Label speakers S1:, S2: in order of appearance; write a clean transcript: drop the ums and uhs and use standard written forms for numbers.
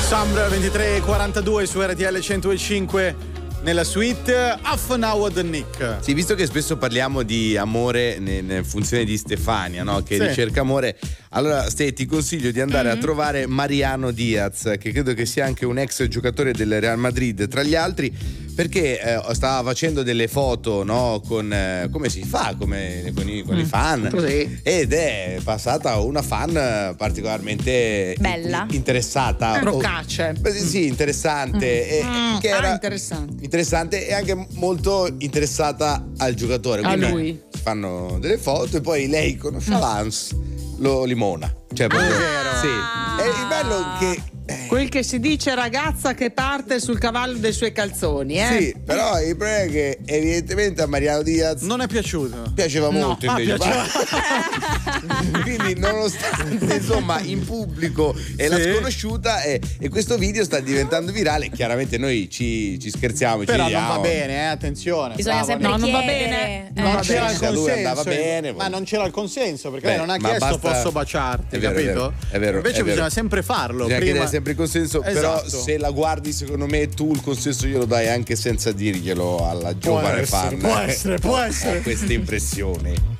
S1: Summer 23:42 su RTL 105 nella suite Half an Hour the Nick.
S2: Sì, visto che spesso parliamo di amore in funzione di Stefania, no? Che ricerca amore, allora ti consiglio di andare a trovare Mariano Diaz, che credo che sia anche un ex giocatore del Real Madrid, tra gli altri, perché stava facendo delle foto, no? Con come si fa con i fan.
S3: Così.
S2: Ed è passata una fan particolarmente
S4: bella,
S2: interessata,
S3: Procace.
S2: sì, interessante, che era interessante e anche molto interessata al giocatore. Quindi
S3: lui
S2: si fanno delle foto e poi lei conosce Lance, lo limona. Cioè, proprio, sì. E il bello che
S3: quel che si dice ragazza che parte sul cavallo dei suoi calzoni,
S2: Sì, però il problema è che evidentemente a Mariano Diaz
S1: non è piaciuto.
S2: Piaceva molto invece.
S1: Piaceva.
S2: Quindi nonostante insomma in pubblico è la sconosciuta e questo video sta diventando virale, chiaramente noi ci scherziamo,
S1: però
S2: ci diciamo,
S1: non va bene, attenzione.
S4: Bisogna sempre
S3: non
S4: chiedere.
S3: va bene.
S1: Non c'era il
S2: lui andava
S1: consenso,
S2: bene,
S1: ma non c'era il consenso perché lei non ha
S2: ma
S1: chiesto
S2: basta-
S1: posso baciarti,
S2: è vero,
S1: capito?
S2: è vero,
S1: Invece
S2: è vero.
S1: bisogna sempre farlo.
S2: Bisogna
S1: prima
S2: chiedere sempre il consenso, però
S1: Esatto.
S2: se la guardi secondo me tu il consenso glielo dai anche senza dirglielo alla giovane fan.
S1: Può essere.
S2: Ho queste impressioni.